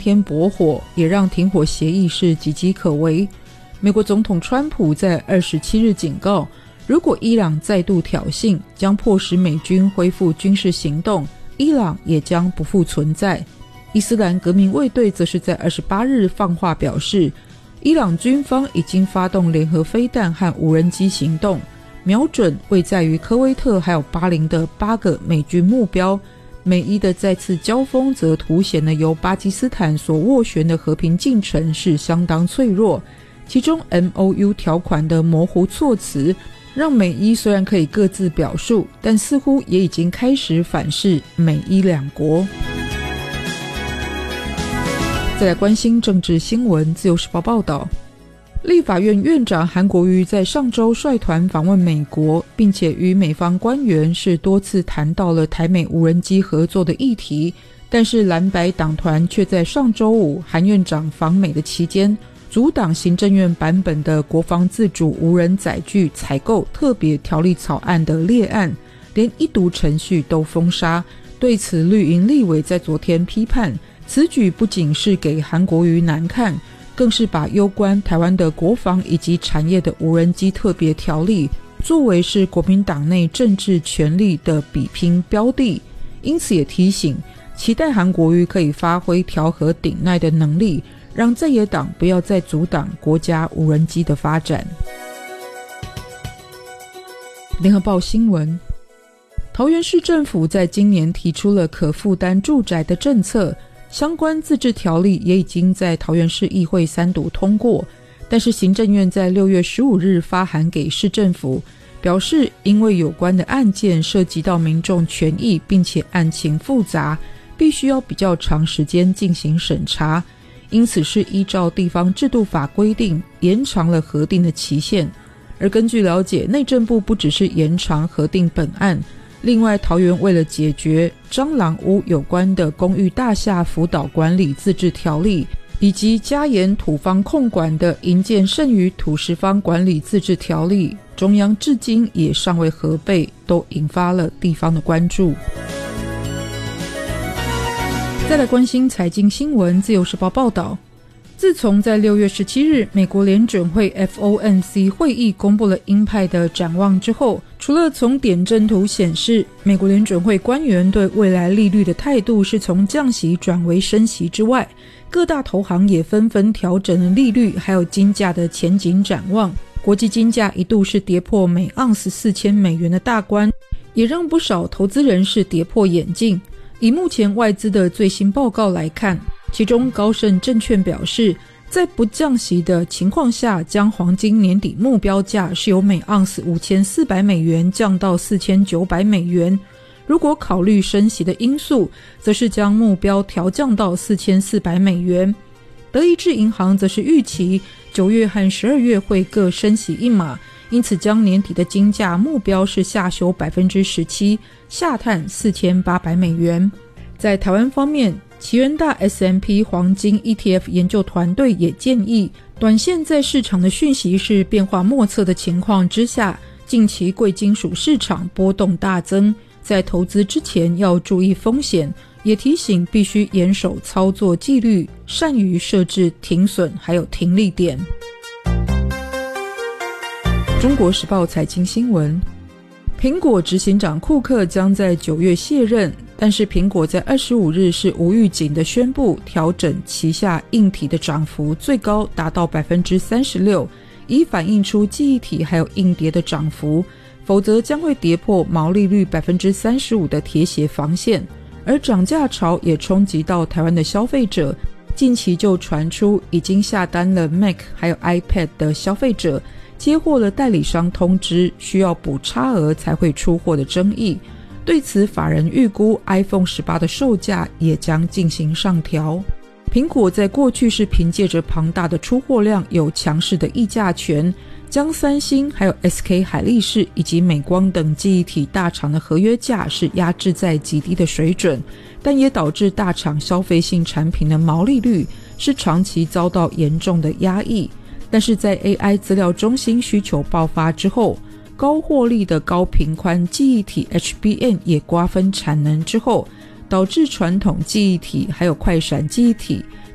天驳火，也让停火协议是岌岌可危。美国总统川普在27日警告，如果伊朗再度挑衅，将迫使美军恢复军事行动，伊朗也将不复存在。伊斯兰革命卫队则是在28日放话表示，伊朗军方已经发动联合飞弹和无人机行动，瞄准位在于科威特还有巴林的8个美军目标。美伊的再次交锋则凸显了由巴基斯坦所斡旋的和平进程是相当脆弱，其中 MOU 条款的模糊措辞让美伊虽然可以各自表述，但似乎也已经开始反噬美伊两国。再来关心政治新闻，自由时报报道，立法院院长韩国瑜在上周率团访问美国，并且与美方官员是多次谈到了台美无人机合作的议题，但是蓝白党团却在上周五韩院长访美的期间，阻挡行政院版本的国防自主无人载具采购特别条例草案的列案，连一读程序都封杀。对此，绿营立委在昨天批判，此举不仅是给韩国瑜难看，更是把攸关台湾的国防以及产业的无人机特别条例作为是国民党内政治权力的比拼标的，因此也提醒，期待韩国瑜可以发挥调和顶耐的能力，让在野党不要再阻挡国家无人机的发展。联合报新闻，桃园市政府在今年提出了可负担住宅的政策，相关自治条例也已经在桃园市议会3读通过，但是行政院在6月15日发函给市政府，表示因为有关的案件涉及到民众权益，并且案情复杂，必须要比较长时间进行审查，因此是依照地方制度法规定延长了核定的期限。而根据了解，内政部不只是延长核定本案，另外桃园为了解决蟑螂屋有关的公寓大厦辅导管理自治条例，以及加严土方控管的营建剩余土石方管理自治条例，中央至今也尚未核备，都引发了地方的关注。再来关心财经新闻，自由时报报道，自从在6月17日美国联准会 FOMC 会议公布了鹰派的展望之后，除了从点阵图显示美国联准会官员对未来利率的态度是从降息转为升息之外，各大投行也纷纷调整了利率还有金价的前景展望。国际金价一度是跌破每盎司$4000的大关，也让不少投资人是跌破眼镜。以目前外资的最新报告来看，其中高盛证券表示，在不降息的情况下，将黄金年底目标价是由每盎司$5400降到$4900，如果考虑升息的因素，则是将目标调降到$4400。德意志银行则是预期9月和12月会各升息1码，因此将年底的金价目标是下修 17%， 下探$4800。在台湾方面，奇源大 S&P 黄金 ETF 研究团队也建议，短线在市场的讯息是变化莫测的情况之下，近期贵金属市场波动大增，在投资之前要注意风险，也提醒必须严守操作纪律，善于设置停损还有停利点。中国时报财经新闻，苹果执行长库克将在9月卸任，但是苹果在25日是无预警的宣布调整旗下硬体的涨幅最高达到 36%， 以反映出记忆体还有硬碟的涨幅，否则将会跌破毛利率 35% 的铁血防线。而涨价潮也冲击到台湾的消费者，近期就传出已经下单了 Mac 还有 iPad 的消费者接获了代理商通知需要补差额才会出货的争议。对此，法人预估 iPhone 18的售价也将进行上调。苹果在过去是凭借着庞大的出货量有强势的议价权，将三星还有 SK 海力士以及美光等记忆体大厂的合约价是压制在极低的水准，但也导致大厂消费性产品的毛利率是长期遭到严重的压抑。但是在 AI 资料中心需求爆发之后，高获利的高频宽记忆体 HBM 也瓜分产能之后，导致传统记忆体还有快闪记忆体